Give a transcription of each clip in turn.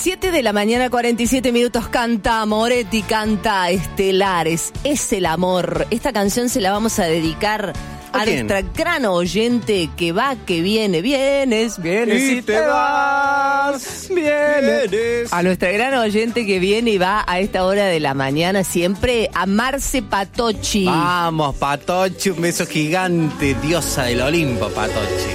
7 de la mañana, 47 minutos, canta Moretti, canta Estelares, es el amor. Esta canción se la vamos a dedicar a nuestra gran oyente que va, que viene, vienes y te vas, vienes. A nuestra gran oyente que viene y va a esta hora de la mañana siempre, a Marce Patocci. Vamos, Patocci, un beso gigante, diosa del Olimpo, Patocci.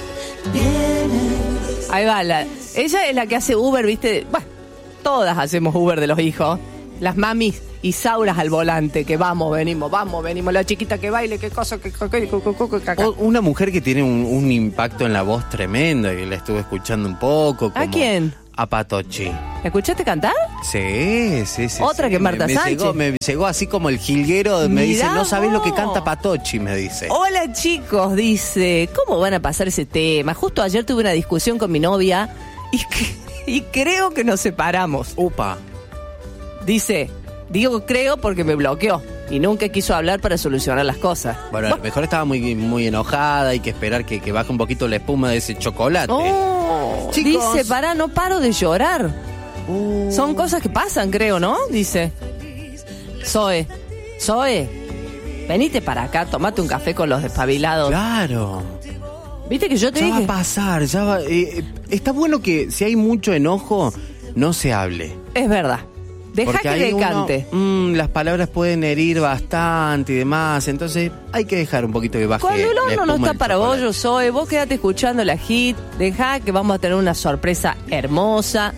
Ahí va, ella es la que hace Uber, ¿viste? Bueno, todas hacemos Uber de los hijos. Las mamis Isauras al volante, que vamos, venimos. La chiquita que baile, qué cosa, Una mujer que tiene un impacto en la voz tremendo, y la estuve escuchando un poco. ¿A quién? A Patocci. ¿La escuchaste cantar? Sí. Otra que Marta Sánchez. Me llegó así como el jilguero, me dice, no sabés lo que canta Patocci, me dice. Hola chicos, dice, ¿cómo van a pasar ese tema? Justo ayer tuve una discusión con mi novia y creo que nos separamos. Upa. Dice, digo creo porque me bloqueó y nunca quiso hablar para solucionar las cosas. Bueno, a lo mejor estaba muy enojada, hay que esperar que baje un poquito la espuma de ese chocolate. Chicos. Dice, pará, no paro de llorar. Son cosas que pasan, creo, ¿no? Dice. Zoe, venite para acá, tomate un café con los despabilados. Claro. ¿Viste que yo te dije? Ya va a pasar, está bueno que si hay mucho enojo, no se hable. Es verdad. Deja que decante. Las palabras pueden herir bastante y demás, entonces hay que dejar un poquito que baje. Cuando el horno no está para vos, yo soy. Vos quédate escuchando la hit. Deja que vamos a tener una sorpresa hermosa.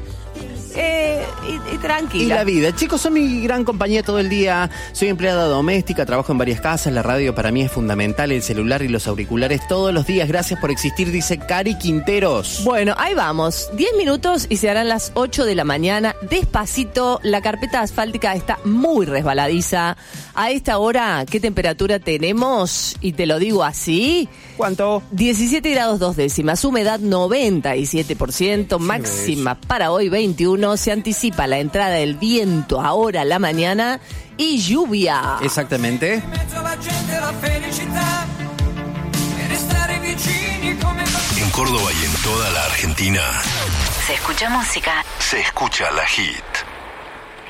Y tranquila. Y la vida. Chicos, son mi gran compañía todo el día. Soy empleada doméstica, trabajo en varias casas. La radio para mí es fundamental, el celular y los auriculares todos los días. Gracias por existir, dice Cari Quinteros. Bueno, ahí vamos. 10 minutos y se harán las 8 de la mañana. Despacito, la carpeta asfáltica está muy resbaladiza. A esta hora, ¿qué temperatura tenemos? Y te lo digo así. ¿Cuánto? 17 grados 2 décimas, humedad 97%, máxima para hoy 21. Se anticipa la entrada del viento ahora a la mañana y lluvia. Exactamente. En Córdoba y en toda la Argentina se escucha música. Se escucha la hit.